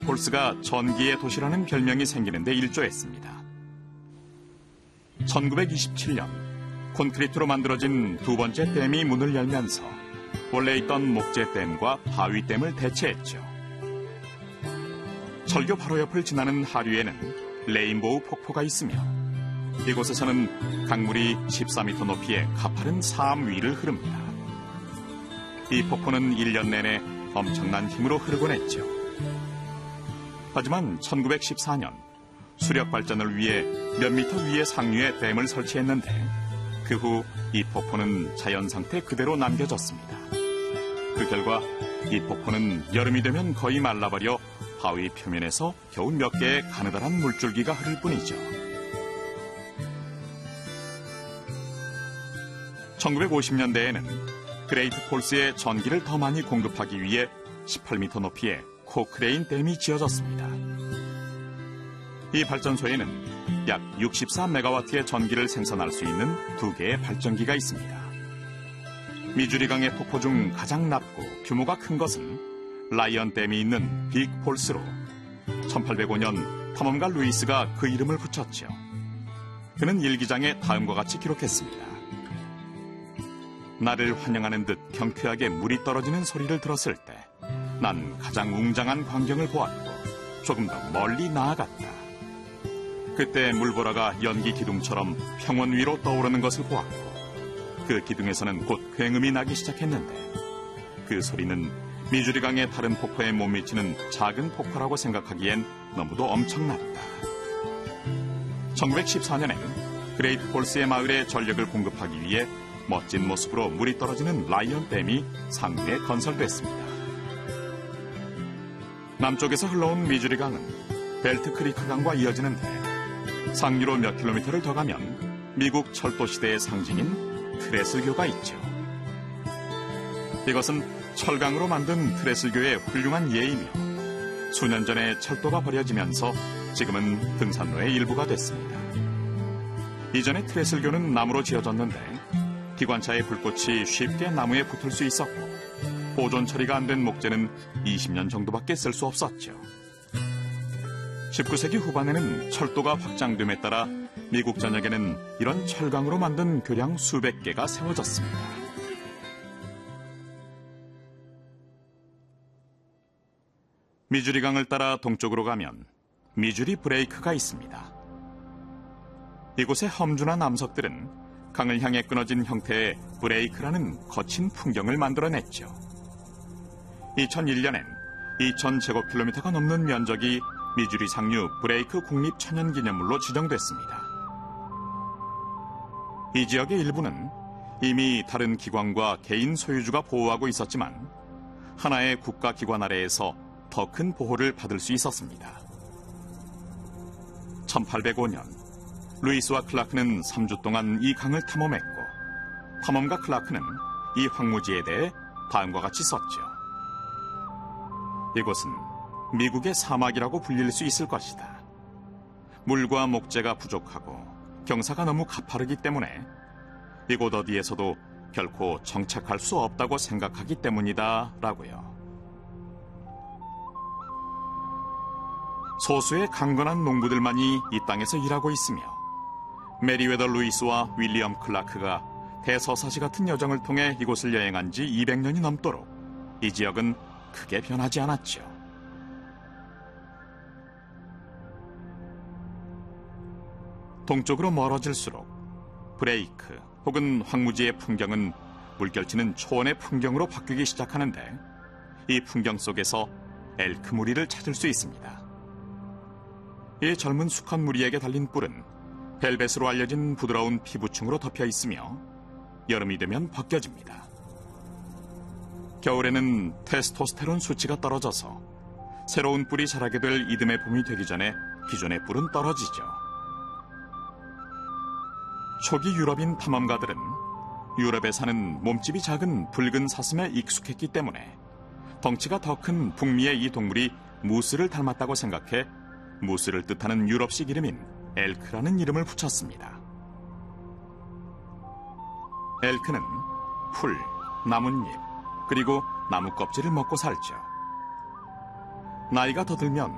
폴스가 전기의 도시라는 별명이 생기는 데 일조했습니다. 1927년 콘크리트로 만들어진 두 번째 댐이 문을 열면서 원래 있던 목재댐과 바위댐을 대체했죠. 철교 바로 옆을 지나는 하류에는 레인보우 폭포가 있으며 이곳에서는 강물이 14m 높이의 가파른 삶 위를 흐릅니다. 이 폭포는 1년 내내 엄청난 힘으로 흐르곤 했죠. 하지만 1914년 수력 발전을 위해 몇 미터 위의 상류에 댐을 설치했는데 그 후 이 폭포는 자연 상태 그대로 남겨졌습니다. 그 결과 이 폭포는 여름이 되면 거의 말라버려 바위 표면에서 겨우 몇 개의 가느다란 물줄기가 흐를 뿐이죠. 1950년대에는 그레이트 폴스에 전기를 더 많이 공급하기 위해 18m 높이의 코크레인 댐이 지어졌습니다. 이 발전소에는 약 64메가와트의 전기를 생산할 수 있는 두 개의 발전기가 있습니다. 미주리강의 폭포 중 가장 낮고 규모가 큰 것은 라이언 댐이 있는 빅 폴스로 1805년 탐험가 루이스가 그 이름을 붙였죠. 그는 일기장에 다음과 같이 기록했습니다. 나를 환영하는 듯 경쾌하게 물이 떨어지는 소리를 들었을 때 난 가장 웅장한 광경을 보았고 조금 더 멀리 나아갔다. 그때 물보라가 연기 기둥처럼 평원 위로 떠오르는 것을 보았고 그 기둥에서는 곧 굉음이 나기 시작했는데 그 소리는 미주리강의 다른 폭포에 못 미치는 작은 폭포라고 생각하기엔 너무도 엄청났다. 1914년에는 그레이트 폴스의 마을에 전력을 공급하기 위해 멋진 모습으로 물이 떨어지는 라이언 댐이 상류에 건설됐습니다. 남쪽에서 흘러온 미주리강은 벨트 크리크 강과 이어지는데 상류로 몇 킬로미터를 더 가면 미국 철도 시대의 상징인 트레슬교가 있죠. 이것은 철강으로 만든 트레슬교의 훌륭한 예이며 수년 전에 철도가 버려지면서 지금은 등산로의 일부가 됐습니다. 이전에 트레슬교는 나무로 지어졌는데 기관차의 불꽃이 쉽게 나무에 붙을 수 있었고 보존 처리가 안 된 목재는 20년 정도밖에 쓸 수 없었죠. 19세기 후반에는 철도가 확장됨에 따라 미국 전역에는 이런 철강으로 만든 교량 수백 개가 세워졌습니다. 미주리강을 따라 동쪽으로 가면 미주리 브레이크가 있습니다. 이곳의 험준한 암석들은 강을 향해 끊어진 형태의 브레이크라는 거친 풍경을 만들어냈죠. 2001년엔 2000제곱킬로미터가 넘는 면적이 미주리 상류 브레이크 국립천연기념물로 지정됐습니다. 이 지역의 일부는 이미 다른 기관과 개인 소유주가 보호하고 있었지만 하나의 국가기관 아래에서 더 큰 보호를 받을 수 있었습니다. 1805년 루이스와 클라크는 3주 동안 이 강을 탐험했고 탐험가 클라크는 이 황무지에 대해 다음과 같이 썼죠. 이곳은 미국의 사막이라고 불릴 수 있을 것이다. 물과 목재가 부족하고 경사가 너무 가파르기 때문에 이곳 어디에서도 결코 정착할 수 없다고 생각하기 때문이다 라고요. 소수의 강건한 농부들만이 이 땅에서 일하고 있으며 메리웨더 루이스와 윌리엄 클라크가 대서사시 같은 여정을 통해 이곳을 여행한 지 200년이 넘도록 이 지역은 크게 변하지 않았죠. 동쪽으로 멀어질수록 브레이크 혹은 황무지의 풍경은 물결치는 초원의 풍경으로 바뀌기 시작하는데 이 풍경 속에서 엘크 무리를 찾을 수 있습니다. 이 젊은 수컷 무리에게 달린 뿔은 벨벳으로 알려진 부드러운 피부층으로 덮여 있으며 여름이 되면 벗겨집니다. 겨울에는 테스토스테론 수치가 떨어져서 새로운 뿔이 자라게 될 이듬해 봄이 되기 전에 기존의 뿔은 떨어지죠. 초기 유럽인 탐험가들은 유럽에 사는 몸집이 작은 붉은 사슴에 익숙했기 때문에 덩치가 더 큰 북미의 이 동물이 무스를 닮았다고 생각해 무스를 뜻하는 유럽식 이름인 엘크라는 이름을 붙였습니다. 엘크는 풀, 나뭇잎, 그리고 나무 껍질을 먹고 살죠. 나이가 더 들면